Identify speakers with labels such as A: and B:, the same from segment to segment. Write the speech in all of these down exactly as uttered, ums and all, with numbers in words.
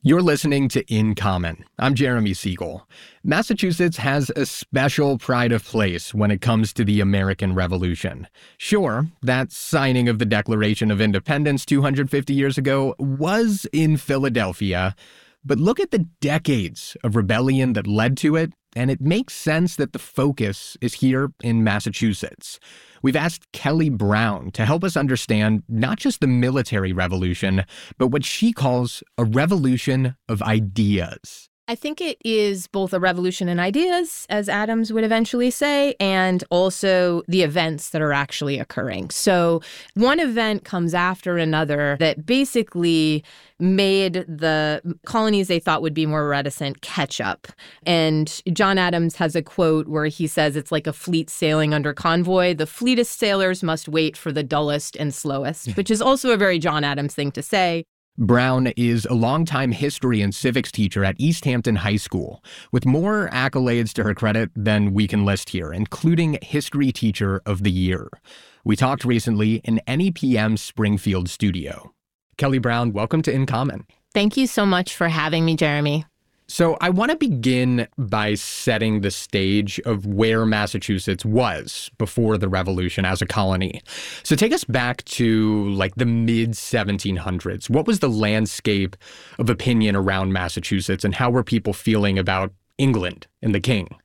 A: You're listening to In Common. I'm Jeremy Siegel. Massachusetts has a special pride of place when it comes to the American Revolution. Sure, that signing of the Declaration of Independence two hundred fifty years ago was in Philadelphia, but look at the decades of rebellion that led to it, and it makes sense that the focus is here in Massachusetts. We've asked Kelly Brown to help us understand not just the military revolution, but what she calls a revolution of ideas.
B: I think it is both a revolution in ideas, as Adams would eventually say, and also the events that are actually occurring. So one event comes after another that basically made the colonies they thought would be more reticent catch up. And John Adams has a quote where he says it's like a fleet sailing under convoy. The fleetest sailors must wait for the dullest and slowest, which is also a very John Adams thing to say.
A: Brown is a longtime history and civics teacher at East Hampton High School, with more accolades to her credit than we can list here, including History Teacher of the Year. We talked recently in N E P M's Springfield studio. Kelly Brown, welcome to In Common.
B: Thank you so much for having me, Jeremy.
A: So I want to begin by setting the stage of where Massachusetts was before the Revolution as a colony. So take us back to like the mid seventeen hundreds. What was the landscape of opinion around Massachusetts, and how were people feeling about England and the king?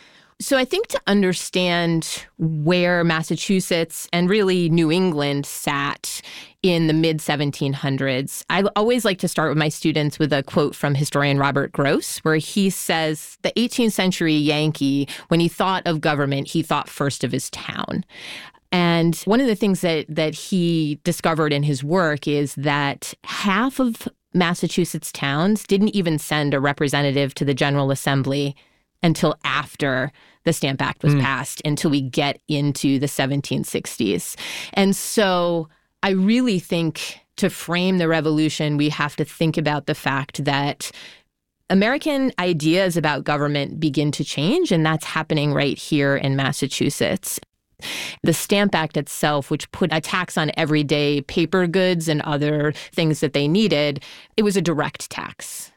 B: So I think to understand where Massachusetts and really New England sat in the mid seventeen hundreds, I always like to start with my students with a quote from historian Robert Gross, where he says the eighteenth century Yankee, when he thought of government, he thought first of his town. And one of the things that that he discovered in his work is that half of Massachusetts towns didn't even send a representative to the General Assembly until after the Stamp Act was mm. passed, until we get into the seventeen sixties. And so I really think to frame the revolution, we have to think about the fact that American ideas about government begin to change, and that's happening right here in Massachusetts. The Stamp Act itself, which put a tax on everyday paper goods and other things that they needed, it was a direct tax.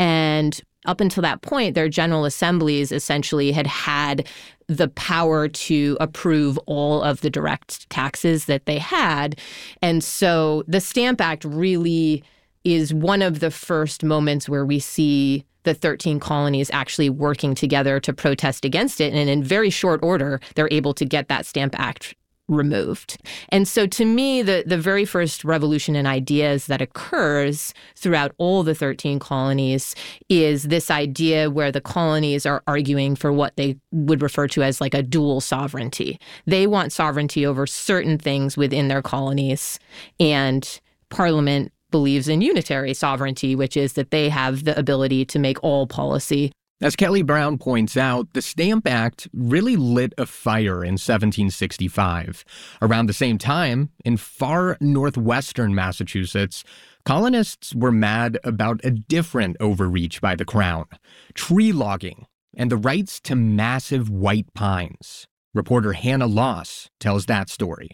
B: And up until that point, their general assemblies essentially had had the power to approve all of the direct taxes that they had. And so the Stamp Act really is one of the first moments where we see the thirteen colonies actually working together to protest against it. And in very short order, they're able to get that Stamp Act removed. And so to me, the, the very first revolution in ideas that occurs throughout all the thirteen colonies is this idea where the colonies are arguing for what they would refer to as like a dual sovereignty. They want sovereignty over certain things within their colonies, and Parliament believes in unitary sovereignty, which is that they have the ability to make all policy.
A: As Kelly Brown points out, the Stamp Act really lit a fire in seventeen sixty-five. Around the same time, in far northwestern Massachusetts, colonists were mad about a different overreach by the Crown: tree logging and the rights to massive white pines. Reporter Hannah Loss tells that story.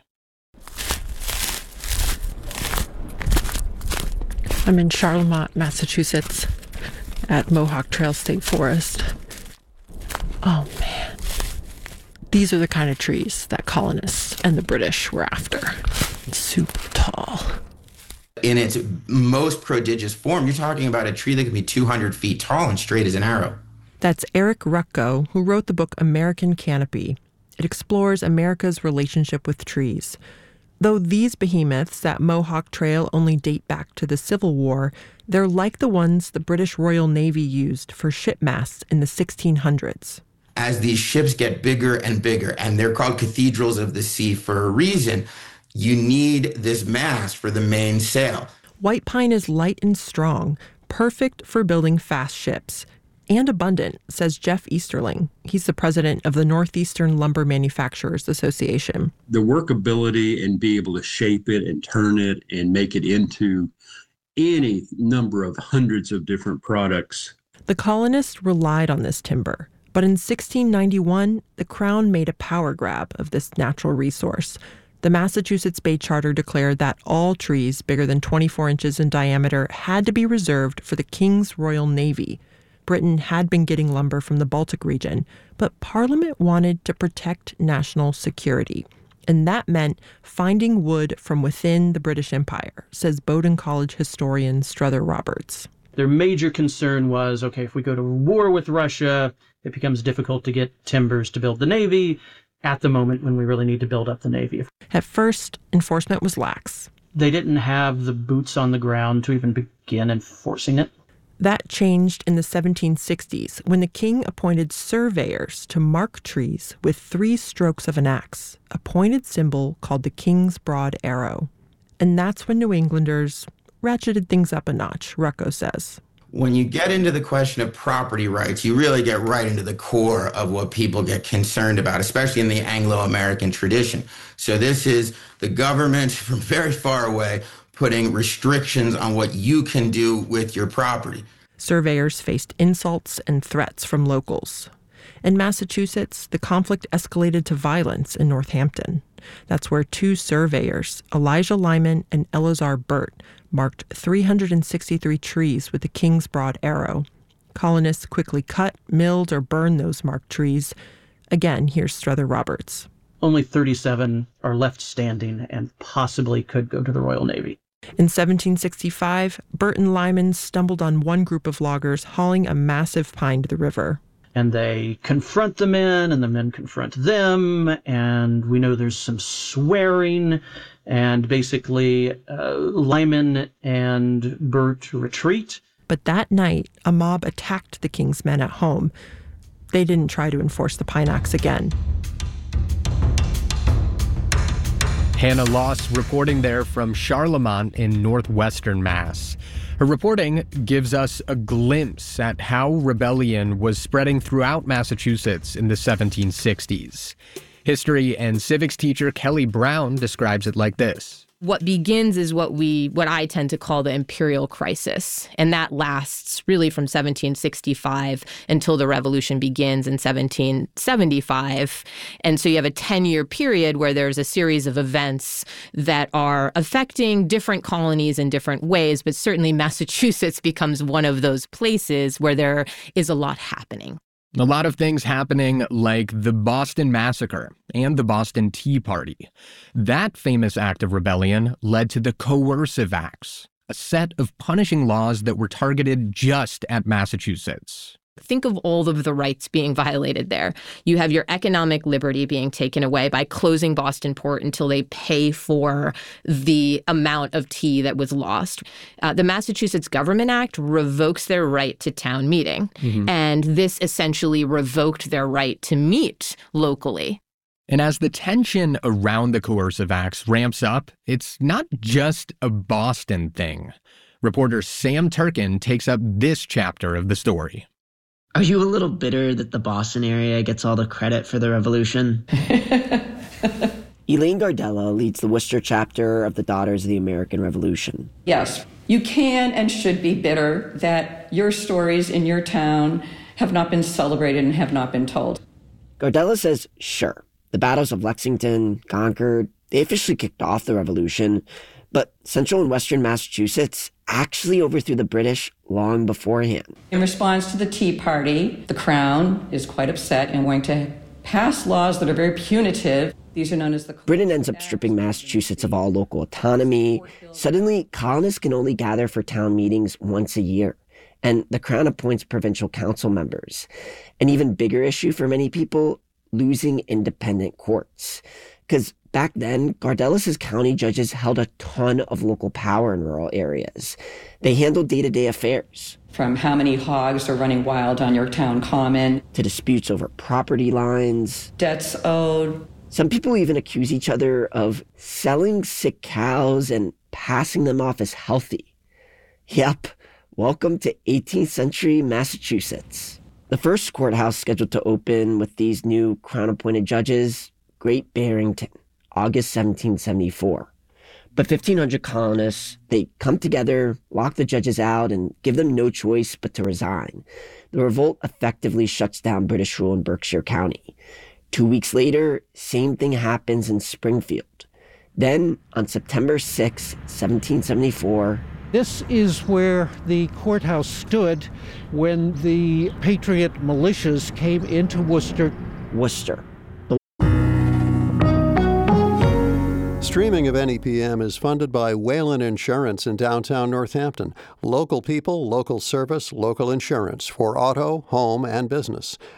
C: I'm in Charlemont, Massachusetts, at Mohawk Trail State Forest. Oh, man. These are the kind of trees that colonists and the British were after. Super tall.
D: In its most prodigious form, you're talking about a tree that can be two hundred feet tall and straight as an arrow.
C: That's Eric Rucko, who wrote the book American Canopy. It explores America's relationship with trees. Though these behemoths at Mohawk Trail only date back to the Civil War, they're like the ones the British Royal Navy used for ship masts in the sixteen hundreds.
D: As these ships get bigger and bigger, and they're called cathedrals of the sea for a reason, you need this mast for the main sail.
C: White pine is light and strong, perfect for building fast ships. And abundant, says Jeff Easterling. He's the president of the Northeastern Lumber Manufacturers Association.
E: The workability and be able to shape it and turn it and make it into any number of hundreds of different products.
C: The colonists relied on this timber, but in sixteen ninety-one, the Crown made a power grab of this natural resource. The Massachusetts Bay Charter declared that all trees bigger than twenty-four inches in diameter had to be reserved for the King's Royal Navy. Britain had been getting lumber from the Baltic region, but Parliament wanted to protect national security. And that meant finding wood from within the British Empire, says Bowdoin College historian Strother Roberts.
F: Their major concern was, okay, if we go to war with Russia, it becomes difficult to get timbers to build the Navy at the moment when we really need to build up the Navy.
C: At first, enforcement was lax.
F: They didn't have the boots on the ground to even begin enforcing it.
C: That changed in the seventeen sixties when the king appointed surveyors to mark trees with three strokes of an axe, a pointed symbol called the King's Broad Arrow. And that's when New Englanders ratcheted things up a notch, Rucko says.
D: When you get into the question of property rights, you really get right into the core of what people get concerned about, especially in the Anglo-American tradition. So this is the government from very far away putting restrictions on what you can do with your property.
C: Surveyors faced insults and threats from locals. In Massachusetts, the conflict escalated to violence in Northampton. That's where two surveyors, Elijah Lyman and Eleazar Burt, marked three hundred sixty-three trees with the King's Broad Arrow. Colonists quickly cut, milled, or burned those marked trees. Again, here's Strother Roberts.
F: Only thirty-seven are left standing and possibly could go to the Royal Navy.
C: In seventeen sixty-five, Burt and Lyman stumbled on one group of loggers hauling a massive pine to the river.
F: And they confront the men, and the men confront them, and we know there's some swearing, and basically uh, Lyman and Burt retreat.
C: But that night, a mob attacked the king's men at home. They didn't try to enforce the Pine Axe again.
A: Hannah Loss reporting there from Charlemont in northwestern Mass. Her reporting gives us a glimpse at how rebellion was spreading throughout Massachusetts in the seventeen sixties. History and civics teacher Kelly Brown describes it like this.
B: What begins is what we, what I tend to call the imperial crisis. And that lasts really from seventeen sixty-five until the revolution begins in seventeen seventy-five. And so you have a ten-year period where there's a series of events that are affecting different colonies in different ways. But certainly Massachusetts becomes one of those places where there is a lot happening.
A: A lot of things happening, like the Boston Massacre and the Boston Tea Party. That famous act of rebellion led to the Coercive Acts, a set of punishing laws that were targeted just at Massachusetts.
B: Think of all of the rights being violated there. You have your economic liberty being taken away by closing Boston Port until they pay for the amount of tea that was lost. Uh, the Massachusetts Government Act revokes their right to town meeting. Mm-hmm. And this essentially revoked their right to meet locally.
A: And as the tension around the Coercive Acts ramps up, it's not just a Boston thing. Reporter Sam Turkin takes up this chapter of the story.
G: Are you a little bitter that the Boston area gets all the credit for the revolution? Elaine Gardella leads the Worcester chapter of the Daughters of the American Revolution.
H: Yes, you can and should be bitter that your stories in your town have not been celebrated and have not been told.
G: Gardella says, sure, the battles of Lexington, Concord, they officially kicked off the revolution, but central and western Massachusetts actually overthrew the British long beforehand.
H: In response to the Tea Party, the Crown is quite upset and going to pass laws that are very punitive. These are known as the...
G: Britain ends up stripping Massachusetts of all local autonomy. Suddenly, colonists can only gather for town meetings once a year, and the Crown appoints provincial council members. An even bigger issue for many people, losing independent courts. Because back then, Gardellis' county judges held a ton of local power in rural areas. They handled day-to-day affairs.
H: From how many hogs are running wild on your town common,
G: to disputes over property lines,
H: debts owed.
G: Some people even accuse each other of selling sick cows and passing them off as healthy. Yep, welcome to eighteenth century Massachusetts. The first courthouse scheduled to open with these new Crown-appointed judges, Great Barrington, August seventeen seventy-four. But fifteen hundred colonists, they come together, lock the judges out, and give them no choice but to resign. The revolt effectively shuts down British rule in Berkshire County. Two weeks later, same thing happens in Springfield. Then, on September sixth, seventeen seventy-four,
I: this is where the courthouse stood when the Patriot militias came into Worcester.
G: Worcester.
J: Streaming of N E P M is funded by Whalen Insurance in downtown Northampton. Local people, local service, local insurance for auto, home, and business.